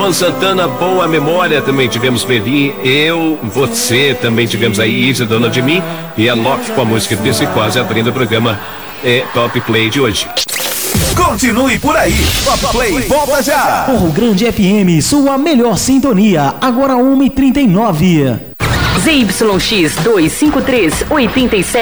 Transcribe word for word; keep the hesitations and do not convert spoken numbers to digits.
Luan Santana, boa memória. Também tivemos Meli, eu, você. Também tivemos aí Isa, Dona de Mim. E a Loki com a música Psicose, abrindo o programa é, Top Play de hoje. Continue por aí. Top Play, volta já. Morro Grande F M, sua melhor sintonia. Agora uma e trinta e nove. Z Y X duzentos e cinquenta e três, oitenta e sete.